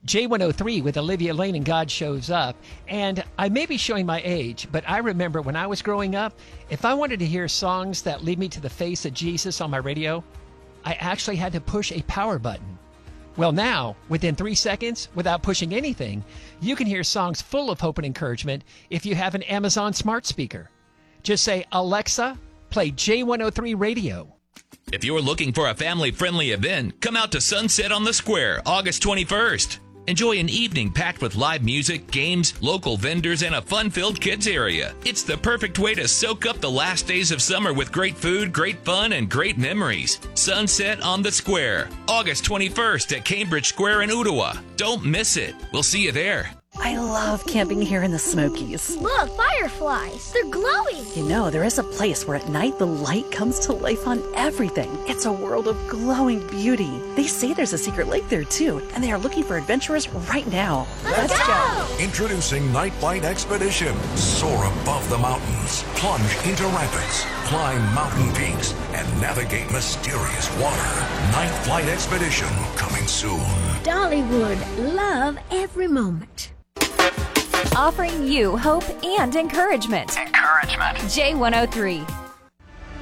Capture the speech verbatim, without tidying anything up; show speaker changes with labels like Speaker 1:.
Speaker 1: J one oh three with Olivia Lane and God Shows Up. And I may be showing my age, but I remember when I was growing up, if I wanted to hear songs that lead me to the face of Jesus on my radio, I actually had to push a power button. Well, now, within three seconds, without pushing anything, you can hear songs full of hope and encouragement if you have an Amazon smart speaker. Just say, Alexa, play J one oh three radio.
Speaker 2: If you're looking for a family-friendly event, come out to Sunset on the Square, August twenty-first. Enjoy an evening packed with live music, games, local vendors, and a fun-filled kids area. It's the perfect way to soak up the last days of summer with great food, great fun, and great memories. Sunset on the Square, August twenty-first at Cambridge Square in Ottawa. Don't miss it. We'll see you there.
Speaker 3: I love camping here in the Smokies.
Speaker 4: Look, fireflies. They're glowing.
Speaker 3: You know, there is a place where at night the light comes to life on everything. It's a world of glowing beauty. They say there's a secret lake there, too, and they are looking for adventurers right now.
Speaker 4: Let's, Let's go.
Speaker 5: go! Introducing Night Flight Expedition. Soar above the mountains, plunge into rapids, climb mountain peaks, and navigate mysterious water. Night Flight Expedition, coming soon.
Speaker 4: Dollywood, love every moment.
Speaker 6: Offering you hope and encouragement.
Speaker 7: Encouragement.
Speaker 6: J one oh three.